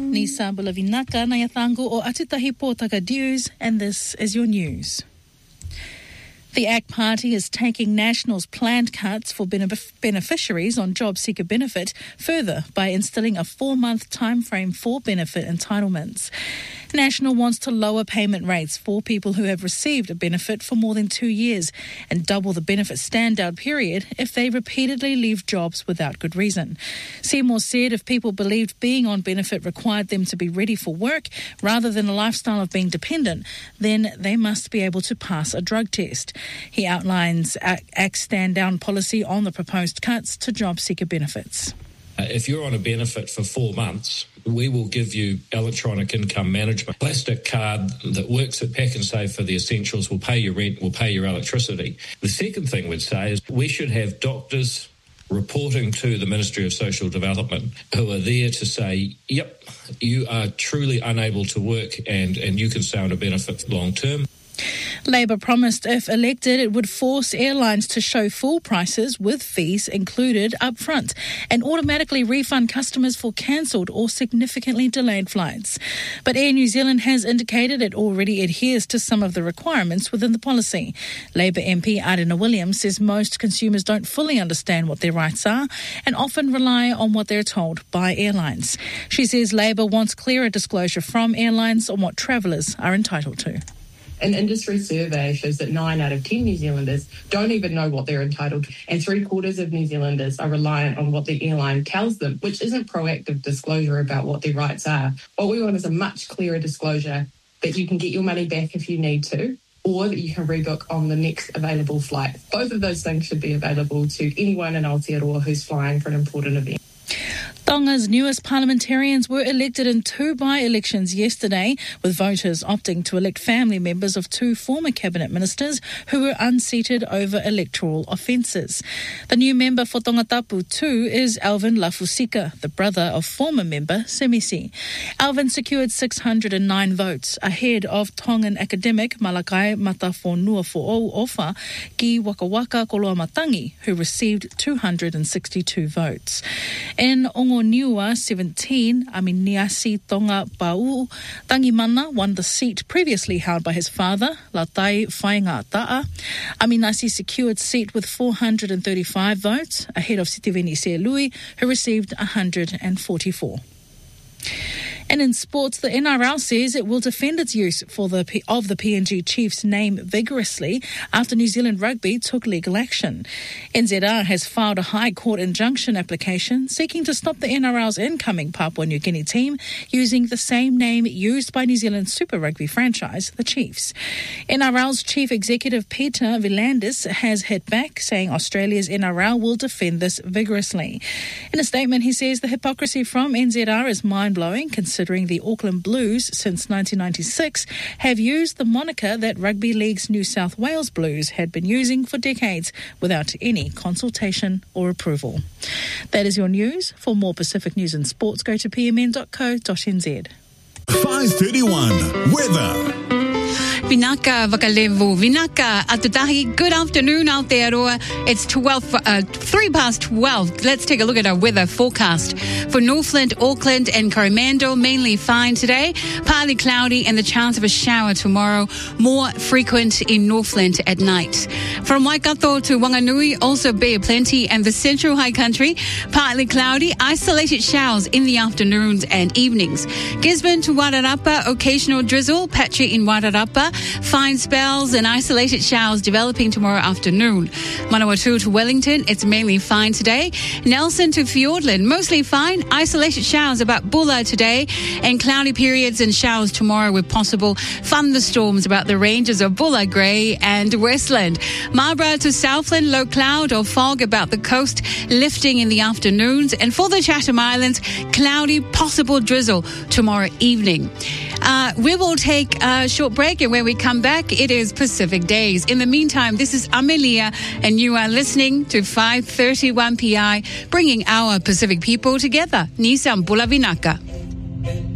Nisa Bulavinaka Nayatangu o Atutahi Pōtaka News, and this is your news. The ACT Party is taking National's planned cuts for beneficiaries on job seeker benefit further by instilling a 4-month timeframe for benefit entitlements. National wants to lower payment rates for people who have received a benefit for more than 2 years and double the benefit stand-down period if they repeatedly leave jobs without good reason. Seymour said if people believed being on benefit required them to be ready for work rather than a lifestyle of being dependent, then they must be able to pass a drug test. He outlines ACT's stand-down policy on the proposed cuts to job seeker benefits. If you're on a benefit for 4 months, we will give you electronic income management. Plastic card that works at Pack and Save for the essentials will pay your rent, will pay your electricity. The second thing we'd say is we should have doctors reporting to the Ministry of Social Development who are there to say, yep, you are truly unable to work and you can stay on a benefit long term. Labor promised if elected it would force airlines to show full prices with fees included up front and automatically refund customers for cancelled or significantly delayed flights. But Air New Zealand has indicated it already adheres to some of the requirements within the policy. Labor MP Arina Williams says most consumers don't fully understand what their rights are and often rely on what they're told by airlines. She says Labor wants clearer disclosure from airlines on what travellers are entitled to. An industry survey shows that 9 out of 10 New Zealanders don't even know what they're entitled to, and 3/4 of New Zealanders are reliant on what the airline tells them, which isn't proactive disclosure about what their rights are. What we want is a much clearer disclosure that you can get your money back if you need to, or that you can rebook on the next available flight. Both of those things should be available to anyone in Aotearoa who's flying for an important event. Tonga's newest parliamentarians were elected in 2 by-elections yesterday, with voters opting to elect family members of 2 former cabinet ministers who were unseated over electoral offences. The new member for Tongatapu 2 is Alvin Lafusika, the brother of former member Semisi. Alvin secured 609 votes, ahead of Tongan academic Malakai Matafonuafo'ou Ofa Ki Waka Waka Koloamatangi, who received 262 votes. In Ongoniua 17, Aminiasi Tonga Pau, Tangimana won the seat previously held by his father, Latai Whainga Ta'a. Aminasi secured seat with 435 votes, ahead of Sitiveni Sealui, who received 144. And in sports, the NRL says it will defend its use of the PNG Chiefs name vigorously after New Zealand Rugby took legal action. NZR has filed a High Court injunction application seeking to stop the NRL's incoming Papua New Guinea team using the same name used by New Zealand's Super Rugby franchise, the Chiefs. NRL's Chief Executive Peter V'landys has hit back, saying Australia's NRL will defend this vigorously. In a statement, he says the hypocrisy from NZR is mind-blowing, considering the Auckland Blues since 1996 have used the moniker that Rugby League's New South Wales Blues had been using for decades without any consultation or approval. That is your news. For more Pacific news and sports, go to pmn.co.nz. 5:31 weather. Vinaka Vakalevu, Vinaka Atutahi. Good afternoon, Aotearoa. It's 3 past 12. Let's take a look at our weather forecast. For Northland, Auckland and Coromandel, mainly fine today. Partly cloudy and the chance of a shower tomorrow. More frequent in Northland at night. From Waikato to Wanganui, also Bay of Plenty and the Central High Country, partly cloudy, isolated showers in the afternoons and evenings. Gisborne to Wairarapa, occasional drizzle, patchy in Wairarapa. Fine spells and isolated showers developing tomorrow afternoon. Manawatu to Wellington, it's mainly fine today. Nelson to Fiordland, mostly fine. Isolated showers about Bulla today and cloudy periods and showers tomorrow with possible thunderstorms about the ranges of Bulla, Grey and Westland. Marlborough to Southland, low cloud or fog about the coast, lifting in the afternoons. And for the Chatham Islands, cloudy, possible drizzle tomorrow evening. We will take a short break, and when we come back, it is Pacific Days. In the meantime, this is Amelia, and you are listening to 531 PI, bringing our Pacific people together. Nisam Bulavinaka.